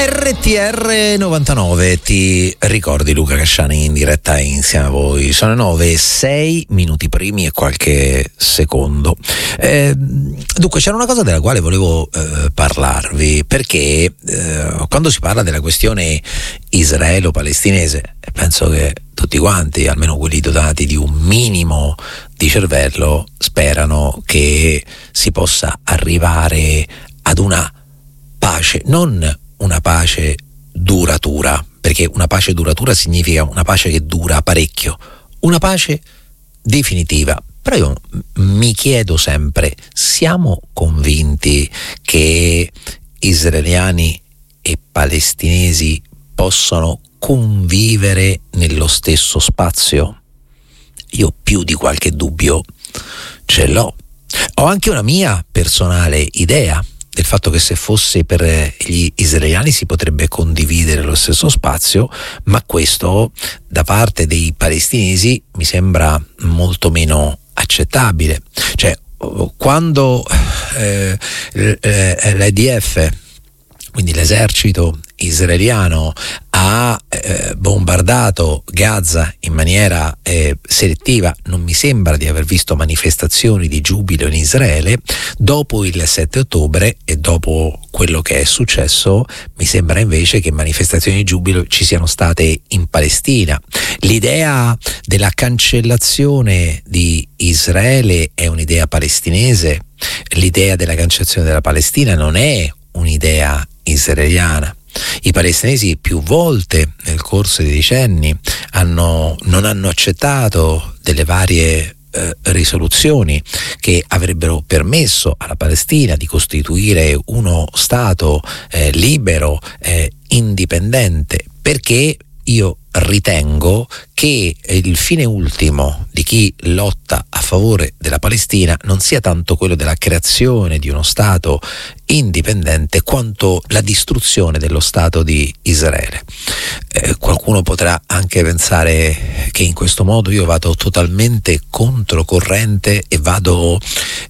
RTR 99, ti ricordi Luca Casciani in diretta insieme a voi? Sono 9:06 minuti primi e qualche secondo. Dunque c'era una cosa della quale volevo parlarvi, perché quando si parla della questione israelo-palestinese, penso che tutti quanti, almeno quelli dotati di un minimo di cervello, sperano che si possa arrivare ad una pace, non una pace duratura, perché una pace duratura significa una pace che dura parecchio, una pace definitiva. Però io mi chiedo sempre, siamo convinti che israeliani e palestinesi possono convivere nello stesso spazio? Io più di qualche dubbio ce l'ho. Ho anche una mia personale idea del fatto che se fosse per gli israeliani si potrebbe condividere lo stesso spazio, ma questo da parte dei palestinesi mi sembra molto meno accettabile. Cioè, quando l'IDF, quindi l'esercito israeliano, ha bombardato Gaza in maniera selettiva, non mi sembra di aver visto manifestazioni di giubilo in Israele. Dopo il 7 ottobre e dopo quello che è successo, mi sembra invece che manifestazioni di giubilo ci siano state in Palestina. L'idea della cancellazione di Israele è un'idea palestinese, l'idea della cancellazione della Palestina non è un'idea israeliana. I palestinesi più volte nel corso dei decenni non hanno accettato delle varie risoluzioni che avrebbero permesso alla Palestina di costituire uno Stato libero, indipendente, perché io ritengo che il fine ultimo di chi lotta a favore della Palestina non sia tanto quello della creazione di uno Stato indipendente quanto la distruzione dello Stato di Israele. Qualcuno potrà anche pensare che in questo modo io vado totalmente controcorrente e vado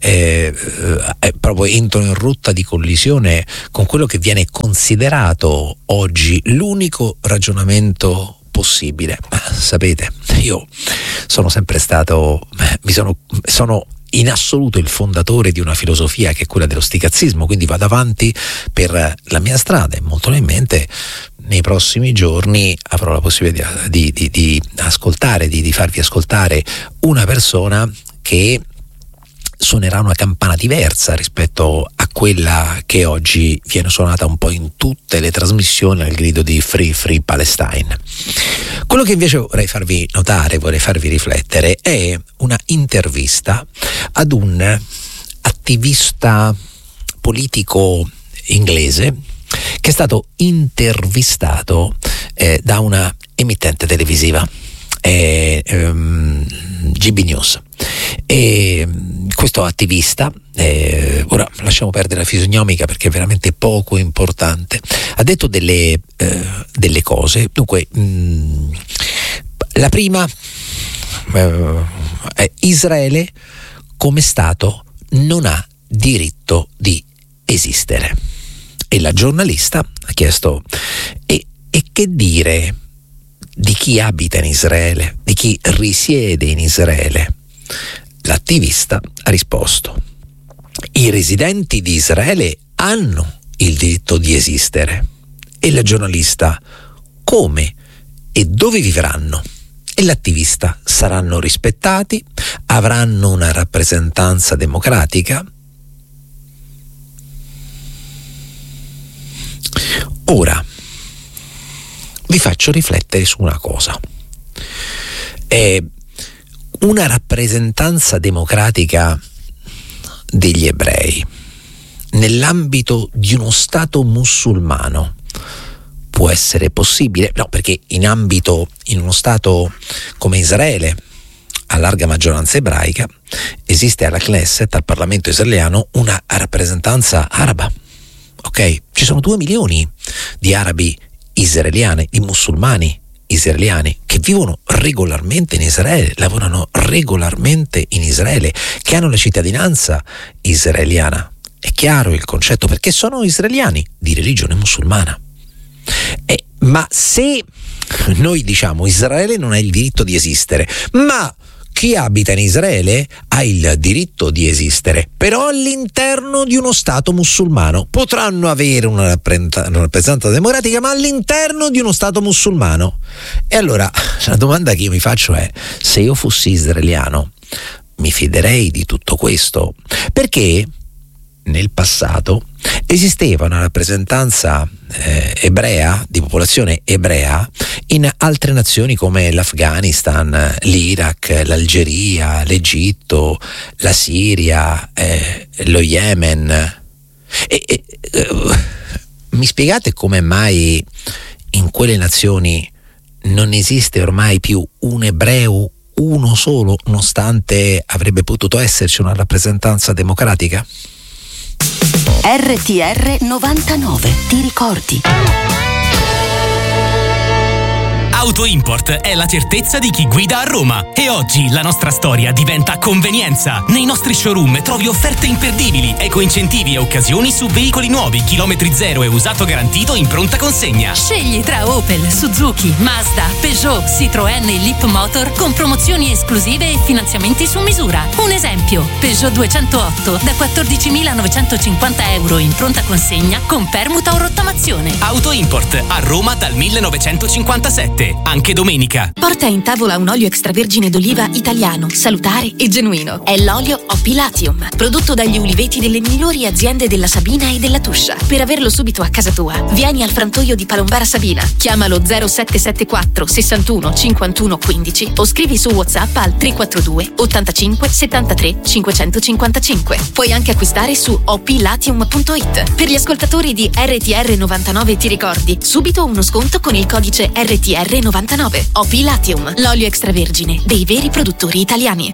proprio entro in rotta di collisione con quello che viene considerato oggi l'unico ragionamento possibile. Ma sapete, io sono sempre stato, sono in assoluto il fondatore di una filosofia che è quella dello sticazzismo, quindi vado avanti per la mia strada e molto probabilmente nei prossimi giorni avrò la possibilità di ascoltare, di farvi ascoltare una persona che suonerà una campana diversa rispetto a quella che oggi viene suonata un po' in tutte le trasmissioni al grido di Free Free Palestine. Quello che invece vorrei farvi notare, vorrei farvi riflettere, è una intervista ad un attivista politico inglese che è stato intervistato da una emittente televisiva, GB News. E questo attivista, ora lasciamo perdere la fisionomica perché è veramente poco importante, ha detto delle cose. Dunque, la prima, Israele come Stato non ha diritto di esistere, e la giornalista ha chiesto e che dire di chi abita in Israele, di chi risiede in Israele. L'attivista ha risposto: i residenti di Israele hanno il diritto di esistere. E la giornalista: come e dove vivranno? E l'attivista: saranno rispettati, avranno una rappresentanza democratica. Ora vi faccio riflettere su una cosa. Una rappresentanza democratica degli ebrei nell'ambito di uno Stato musulmano può essere possibile? No, perché in uno Stato come Israele, a larga maggioranza ebraica, esiste alla Knesset, al Parlamento israeliano, una rappresentanza araba. Ok? Ci sono 2 milioni di arabi israeliani, di musulmani israeliani che vivono regolarmente in Israele, lavorano regolarmente in Israele, che hanno la cittadinanza israeliana. È chiaro il concetto, perché sono israeliani di religione musulmana. ma se noi diciamo Israele non ha il diritto di esistere, ma chi abita in Israele ha il diritto di esistere, però all'interno di uno Stato musulmano. Potranno avere una rappresentanza democratica, ma all'interno di uno Stato musulmano. E allora la domanda che io mi faccio è: se io fossi israeliano, mi fiderei di tutto questo? Perché nel passato esisteva una rappresentanza ebrea, di popolazione ebrea, in altre nazioni come l'Afghanistan, l'Iraq, l'Algeria, l'Egitto, la Siria, lo Yemen. Mi spiegate come mai in quelle nazioni non esiste ormai più un ebreo, uno solo, nonostante avrebbe potuto esserci una rappresentanza democratica? RTR 99, ti ricordi? Auto Import è la certezza di chi guida a Roma e oggi la nostra storia diventa convenienza. Nei nostri showroom trovi offerte imperdibili, ecoincentivi e occasioni su veicoli nuovi, chilometri zero e usato garantito in pronta consegna. Scegli tra Opel, Suzuki, Mazda, Peugeot, Citroën e Leapmotor con promozioni esclusive e finanziamenti su misura. Un esempio: Peugeot 208 da 14.950 euro in pronta consegna con permuta o rottamazione. Auto Import a Roma dal 1957. Anche domenica. Porta in tavola un olio extravergine d'oliva italiano, salutare e genuino. È l'olio Opilatium, prodotto dagli uliveti delle migliori aziende della Sabina e della Tuscia. Per averlo subito a casa tua, vieni al frantoio di Palombara Sabina. Chiamalo 0774 61 51 15 o scrivi su WhatsApp al 342 85 73 555. Puoi anche acquistare su opilatium.it. Per gli ascoltatori di RTR 99 ti ricordi, subito uno sconto con il codice RTR 99. Opilatium, l'olio extravergine dei veri produttori italiani.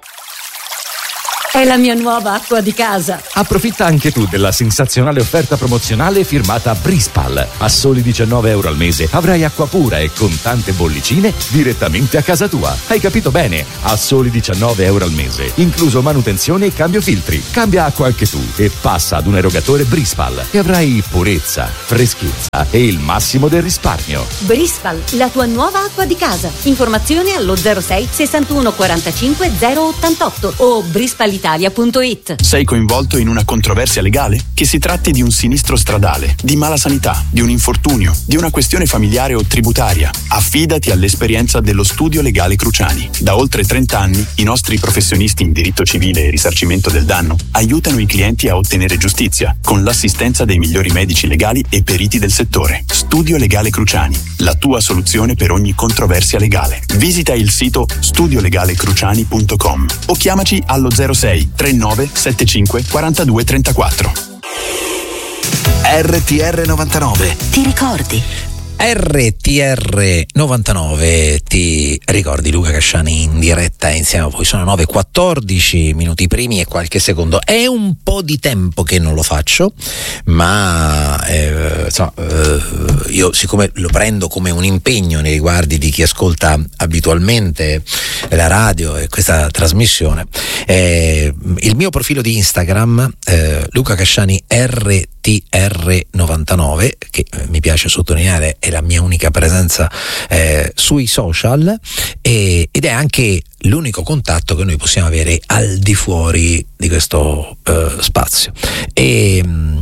È la mia nuova acqua di casa. Approfitta anche tu della sensazionale offerta promozionale firmata Brispal. A soli 19 euro al mese avrai acqua pura e con tante bollicine direttamente a casa tua. Hai capito bene? A soli 19 euro al mese, incluso manutenzione e cambio filtri. Cambia acqua anche tu e passa ad un erogatore Brispal e avrai purezza, freschezza e il massimo del risparmio. Brispal, la tua nuova acqua di casa. Informazioni allo 06 61 45 088 o brispal.it. Sei coinvolto in una controversia legale? Che si tratti di un sinistro stradale, di mala sanità, di un infortunio, di una questione familiare o tributaria, affidati all'esperienza dello Studio Legale Cruciani. Da oltre 30 anni i nostri professionisti in diritto civile e risarcimento del danno aiutano i clienti a ottenere giustizia con l'assistenza dei migliori medici legali e periti del settore. Studio Legale Cruciani, la tua soluzione per ogni controversia legale. Visita il sito studiolegalecruciani.com o chiamaci allo 06 39 75 42 34. RTR 99, ti ricordi? RTR 99, ti ricordi? Luca Casciani in diretta insieme a voi. Sono 9:14 minuti primi e qualche secondo. È un po' di tempo che non lo faccio, ma io, siccome lo prendo come un impegno nei riguardi di chi ascolta abitualmente la radio e questa trasmissione, il mio profilo di Instagram, Luca Casciani RTR99, che mi piace sottolineare è la mia unica presenza sui social, ed è anche l'unico contatto che noi possiamo avere al di fuori di questo spazio. E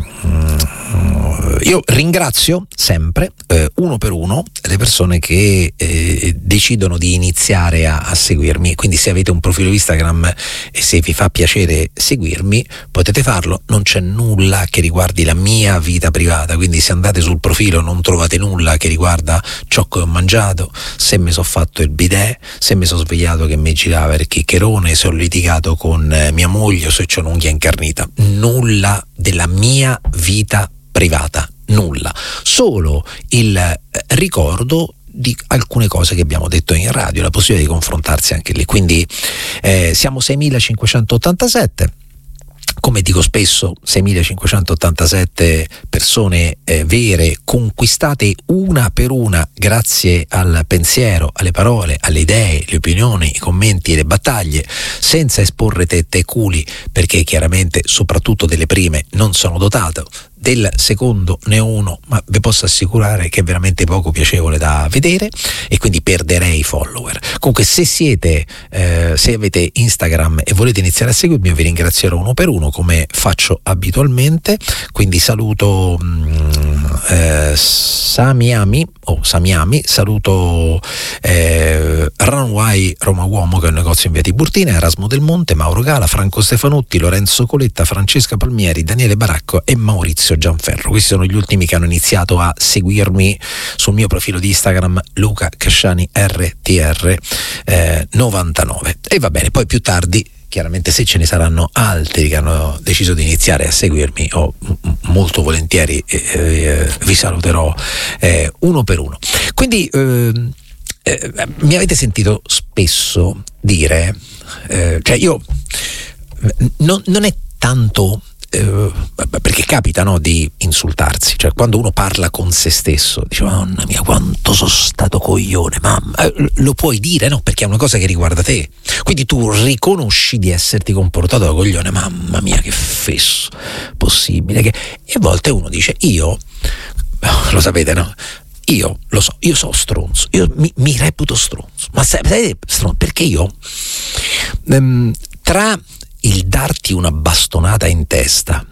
io ringrazio sempre uno per uno le persone che decidono di iniziare a seguirmi. Quindi se avete un profilo Instagram e se vi fa piacere seguirmi potete farlo, non c'è nulla che riguardi la mia vita privata, quindi se andate sul profilo non trovate nulla che riguarda ciò che ho mangiato, se mi sono fatto il bidet, se mi sono svegliato che mi girava il chiccherone, se ho litigato con mia moglie o se c'ho un'unghia incarnita. Nulla della mia vita privata, nulla, solo il ricordo di alcune cose che abbiamo detto in radio, la possibilità di confrontarsi anche lì. Quindi siamo 6.587, come dico spesso, 6.587 persone vere, conquistate una per una grazie al pensiero, alle parole, alle idee, le opinioni, i commenti e le battaglie, senza esporre tette e culi, perché chiaramente soprattutto delle prime non sono dotato, del secondo ne ho uno, ma vi posso assicurare che è veramente poco piacevole da vedere e quindi perderei i follower. Comunque se avete Instagram e volete iniziare a seguirmi, io vi ringrazierò uno per uno come faccio abitualmente, quindi saluto Samiami, saluto Runway Roma Uomo, che è un negozio in via Tiburtina, Erasmo Del Monte, Mauro Gala, Franco Stefanutti, Lorenzo Coletta, Francesca Palmieri, Daniele Baracco e Maurizio Gianferro. Questi sono gli ultimi che hanno iniziato a seguirmi sul mio profilo di Instagram, Luca Casciani RTR 99. E va bene, poi più tardi chiaramente se ce ne saranno altri che hanno deciso di iniziare a seguirmi, molto volentieri vi saluterò uno per uno. Quindi mi avete sentito spesso dire, cioè io non è tanto perché capita, no, di insultarsi, cioè quando uno parla con se stesso dice mamma mia quanto sono stato coglione, mamma, lo puoi dire, no, perché è una cosa che riguarda te, quindi tu riconosci di esserti comportato da coglione, mamma mia che fesso possibile che... E a volte uno dice io, lo sapete, no, io lo so, io sono stronzo, io mi reputo stronzo, ma sai stronzo perché io tra il darti una bastonata in testa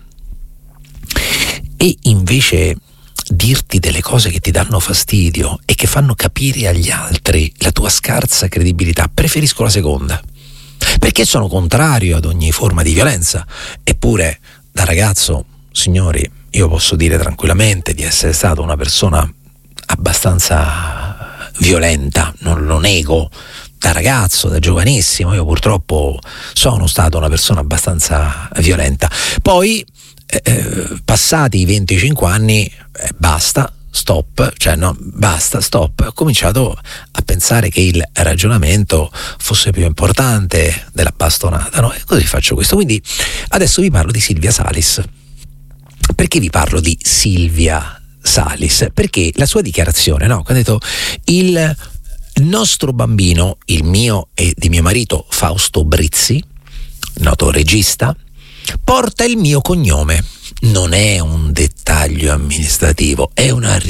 e invece dirti delle cose che ti danno fastidio e che fanno capire agli altri la tua scarsa credibilità, preferisco la seconda, perché sono contrario ad ogni forma di violenza. Eppure da ragazzo, signori, io posso dire tranquillamente di essere stato una persona abbastanza violenta, non lo nego. Da ragazzo, da giovanissimo, io purtroppo sono stato una persona abbastanza violenta. Poi, passati i 25 anni, basta, stop, cioè no, basta, stop. Ho cominciato a pensare che il ragionamento fosse più importante della bastonata, no? E così faccio questo. Quindi adesso vi parlo di Silvia Salis. Perché vi parlo di Silvia Salis? Perché la sua dichiarazione, no? Quando ha detto il nostro bambino, il mio e di mio marito Fausto Brizzi, noto regista, porta il mio cognome. Non è un dettaglio amministrativo, è una